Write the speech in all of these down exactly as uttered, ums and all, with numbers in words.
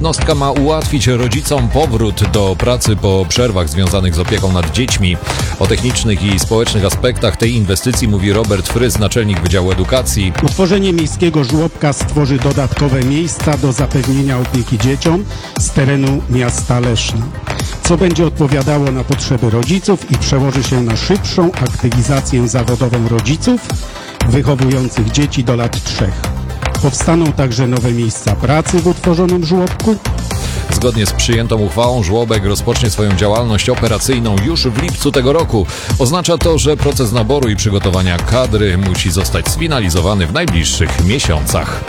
Jednostka ma ułatwić rodzicom powrót do pracy po przerwach związanych z opieką nad dziećmi. O technicznych i społecznych aspektach tej inwestycji mówi Robert Frys, naczelnik Wydziału Edukacji. Utworzenie miejskiego żłobka stworzy dodatkowe miejsca do zapewnienia opieki dzieciom z terenu miasta Leszna, co będzie odpowiadało na potrzeby rodziców i przełoży się na szybszą aktywizację zawodową rodziców wychowujących dzieci do lat trzech. Powstaną także nowe miejsca pracy w utworzonym żłobku. Zgodnie z przyjętą uchwałą żłobek rozpocznie swoją działalność operacyjną już w lipcu tego roku. Oznacza to, że proces naboru i przygotowania kadry musi zostać sfinalizowany w najbliższych miesiącach.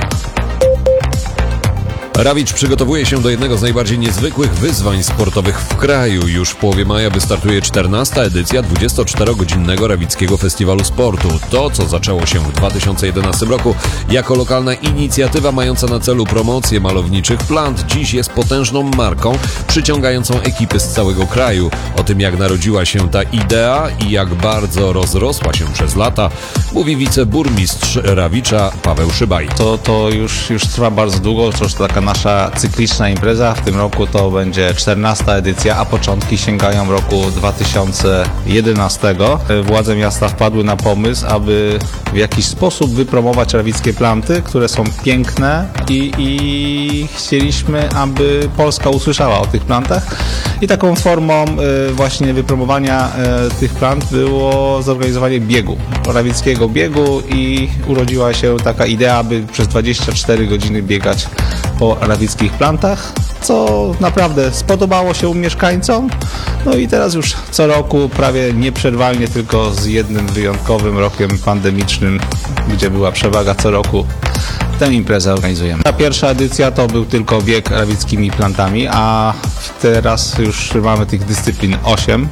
Rawicz przygotowuje się do jednego z najbardziej niezwykłych wyzwań sportowych w kraju. Już w połowie maja wystartuje czternasta edycja dwudziestoczterogodzinnego Rawickiego Festiwalu Sportu. To, co zaczęło się w dwa tysiące jedenastym roku jako lokalna inicjatywa mająca na celu promocję malowniczych plant, dziś jest potężną marką przyciągającą ekipy z całego kraju. O tym, jak narodziła się ta idea i jak bardzo rozrosła się przez lata, mówi wiceburmistrz Rawicza Paweł Szybaj. To, to już, już trwa bardzo długo, to już taka nasza cykliczna impreza. W tym roku to będzie czternasta edycja, a początki sięgają roku dwa tysiące jedenastego. Władze miasta wpadły na pomysł, aby w jakiś sposób wypromować rawickie planty, które są piękne i, i chcieliśmy, aby Polska usłyszała o tych plantach. I taką formą właśnie wypromowania tych plant było zorganizowanie biegu, rawickiego biegu i urodziła się taka idea, aby przez dwadzieścia cztery godziny biegać po rawickich plantach, co naprawdę spodobało się mieszkańcom. No i teraz już co roku prawie nieprzerwalnie, tylko z jednym wyjątkowym rokiem pandemicznym, gdzie była przewaga co roku, tę imprezę organizujemy. Ta pierwsza edycja to był tylko bieg rawickimi plantami, a teraz już mamy tych dyscyplin osiem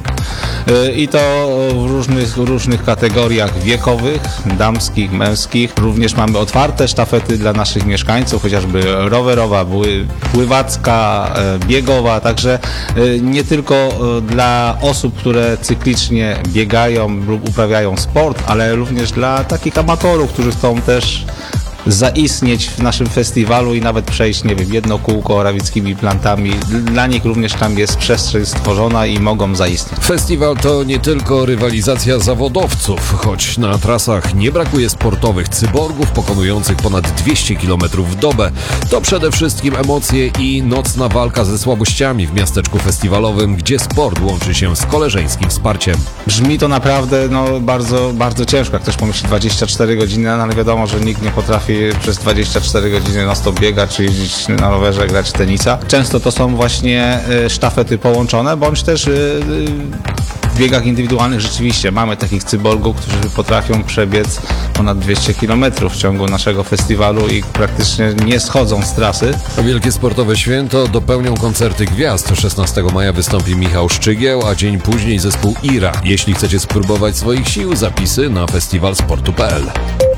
i to w różnych, różnych kategoriach wiekowych, damskich, męskich. Również mamy otwarte sztafety dla naszych mieszkańców, chociażby rowerowa, pływacka, biegowa, także nie tylko dla osób, które cyklicznie biegają lub uprawiają sport, ale również dla takich amatorów, którzy chcą też zaistnieć w naszym festiwalu i nawet przejść, nie wiem, jedno kółko rawickimi plantami. Dla nich również tam jest przestrzeń stworzona i mogą zaistnieć. Festiwal to nie tylko rywalizacja zawodowców, choć na trasach nie brakuje sportowych cyborgów pokonujących ponad dwieście kilometrów w dobę. To przede wszystkim emocje i nocna walka ze słabościami w miasteczku festiwalowym, gdzie sport łączy się z koleżeńskim wsparciem. Brzmi to naprawdę no, bardzo, bardzo ciężko. Jak ktoś pomyśli dwadzieścia cztery godziny, no, ale wiadomo, że nikt nie potrafi przez dwadzieścia cztery godziny non stop biegać, czy jeździć na rowerze, grać tenisa. Często to są właśnie sztafety połączone, bądź też w biegach indywidualnych rzeczywiście mamy takich cyborgów, którzy potrafią przebiec ponad dwieście kilometrów w ciągu naszego festiwalu i praktycznie nie schodzą z trasy. Wielkie sportowe święto dopełnią koncerty gwiazd. szesnastego maja wystąpi Michał Szczygieł, a dzień później zespół Ira. Jeśli chcecie spróbować swoich sił, zapisy na festiwal sportu kropka p l.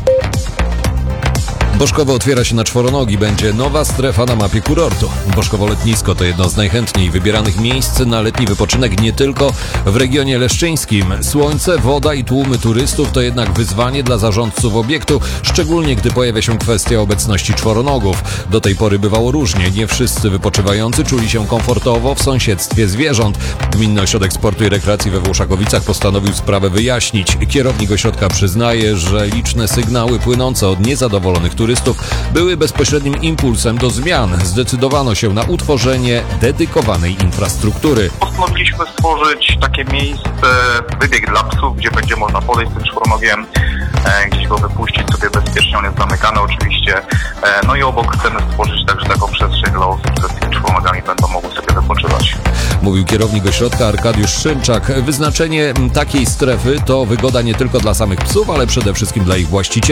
Boszkowo otwiera się na czworonogi, będzie nowa strefa na mapie kurortu. Boszkowo Letnisko to jedno z najchętniej wybieranych miejsc na letni wypoczynek nie tylko w regionie leszczyńskim. Słońce, woda i tłumy turystów to jednak wyzwanie dla zarządców obiektu, szczególnie gdy pojawia się kwestia obecności czworonogów. Do tej pory bywało różnie, nie wszyscy wypoczywający czuli się komfortowo w sąsiedztwie zwierząt. Gminny Ośrodek Sportu i Rekreacji we Włoszakowicach postanowił sprawę wyjaśnić. Kierownik ośrodka przyznaje, że liczne sygnały płynące od niezadowolonych turystów turystów były bezpośrednim impulsem do zmian. Zdecydowano się na utworzenie dedykowanej infrastruktury. Postanowiliśmy stworzyć takie miejsce, wybieg dla psów, gdzie będzie można podejść z tym czworonogiem, e, gdzieś go wypuścić sobie bezpiecznie, on jest zamykany oczywiście. E, no i obok chcemy stworzyć także taką przestrzeń dla osób, które z tymi czworonogami będą mogły sobie wypoczywać. Mówił kierownik ośrodka Arkadiusz Szymczak. Wyznaczenie takiej strefy to wygoda nie tylko dla samych psów, ale przede wszystkim dla ich właścicieli.